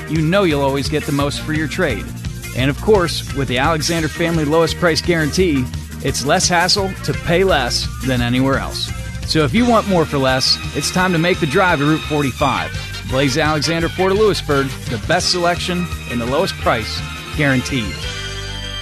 you know you'll always get the most for your trade. And of course, with the Alexander Family Lowest Price Guarantee, it's less hassle to pay less than anywhere else. So if you want more for less, it's time to make the drive to Route 45. Blaze Alexander Ford of Lewisburg, the best selection and the lowest price, guaranteed.